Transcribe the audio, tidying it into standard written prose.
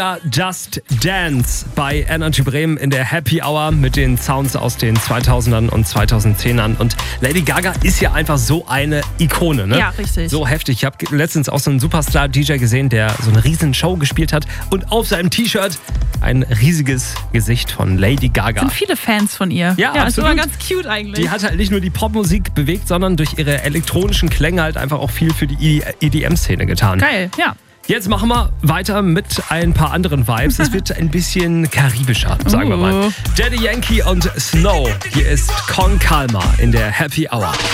Just Dance bei Energy Bremen in der Happy Hour mit den Sounds aus den 2000ern und 2010ern. Und Lady Gaga ist ja einfach so eine Ikone, ne? Ja, richtig. So heftig. Ich habe letztens auch so einen Superstar-DJ gesehen, der so eine riesen Show gespielt hat und auf seinem T-Shirt ein riesiges Gesicht von Lady Gaga. Sind viele Fans von ihr. Ja, das ist absolut. immer ganz cute eigentlich. Die hat halt nicht nur die Popmusik bewegt, sondern durch ihre elektronischen Klänge halt einfach auch viel für die EDM-Szene getan. Geil, ja. Jetzt machen wir weiter mit ein paar anderen Vibes. Es wird ein bisschen karibischer, sagen wir mal. Daddy Yankee und Snow. Hier ist Con Calma in der Happy Hour.